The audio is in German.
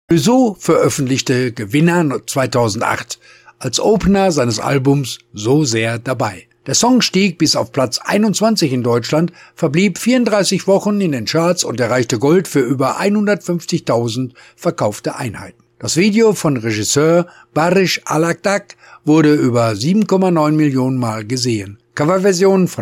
Clouseau veröffentlichte Gewinner 2008 als Opener seines Albums So sehr dabei. Der Song stieg bis auf Platz 21 in Deutschland, verblieb 34 Wochen in den Charts und erreichte Gold für über 150.000 verkaufte Einheiten. Das Video von Regisseur Barış Alagdag wurde über 7,9 Millionen Mal gesehen. Coverversionen von